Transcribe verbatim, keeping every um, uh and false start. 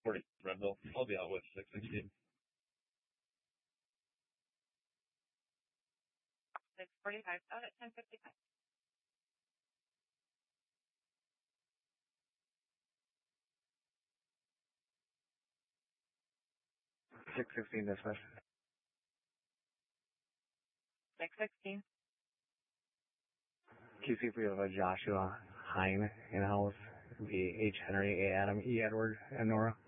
forty, Renville. I'll be out with six sixteen. six forty-five, out at ten fifty-five. six sixteen dispatch. six sixteen. Q C for you have a Joshua Hine in house. Be H Henry, A Adam, E Edward, and Nora.